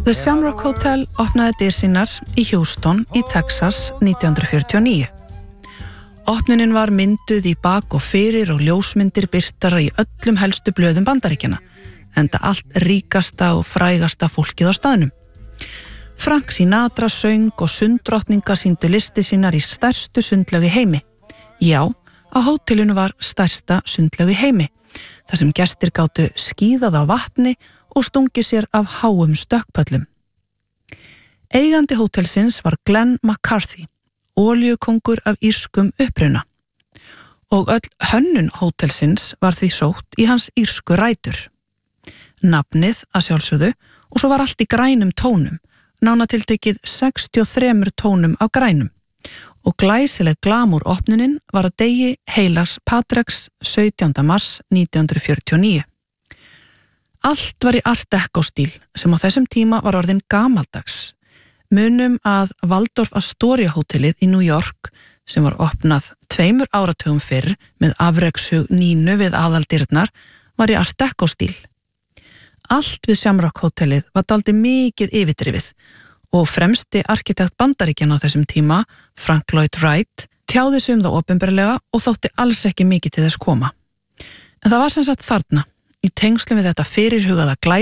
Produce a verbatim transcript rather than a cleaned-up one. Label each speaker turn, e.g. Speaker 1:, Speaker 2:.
Speaker 1: The Shamrock Hotel opnaði dyr sínar í Houston í Texas nítján hundruð fjörutíu og níu. Opnunin var mynduð í bak og fyrir og ljósmyndir birtar í öllum helstu blöðum Bandaríkjanna, enda allt ríkasta og frægasta fólkið á staðnum. Frank Sinatra söng og sunddrottningar sýndu listi sínar í stærstu sundlaug í heimi. Já, á hótelinu var stærsta sundlaug í heimi, þar sem gestir gátu skíðað á vatni og stungið sér af háum stökkpöllum. Eigandi hótelsins var Glenn McCarthy, olíukongur af írskum uppruna. Og öll hönnun hótelsins var því sótt í hans írsku rætur. Nafnið að sjálfsögðu og svo var allt í grænum tónum, nánatiltekið sextíu og þremur tónum á grænum. Og glæsileg glamúr opnunin var að degi heilags Patreks sautjánda mars nítján hundruð fjörutíu og níu. Allt var í art deco stíl sem á þessum tíma var orðin gamaldags. Munum að Waldorf Astoria hótelið í New York sem var opnað tveimur áratugum fyrr með afrekshug Nínu við aðaldyrnar var í art deco stíl. Allt við Shamrock hótelið var dálítið mikið yfirdrifið og fremsti arkitekt Bandaríkjanna á þessum tíma, Frank Lloyd Wright, tjáði sig um það opinberlega og þótti alls ekki mikið til þess koma. En það var sem sagt þarna, í tengslum við þetta fyrirhugaða glæ